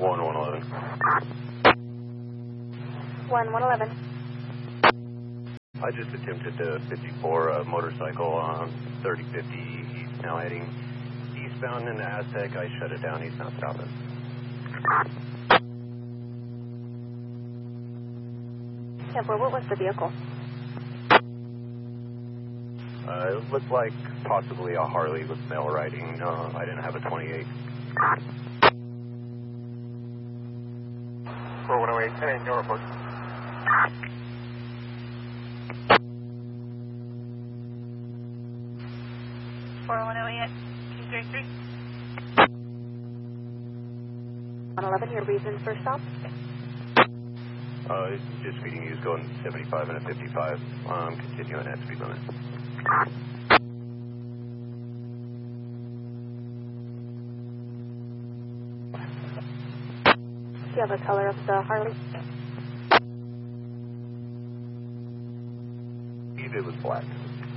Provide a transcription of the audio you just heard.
111. 1111. I just attempted to 54 a motorcycle on 3050. He's now heading eastbound into Aztec. I shut it down. He's not stopping. Temple, what was the vehicle? It looked like possibly a Harley with male riding. I didn't have a 28. 4108, 10 your report. Your reason for stop? Just feeding you is going 75 and a 55. Continuing at speed limit. Do you have a color of the Harley? It was black.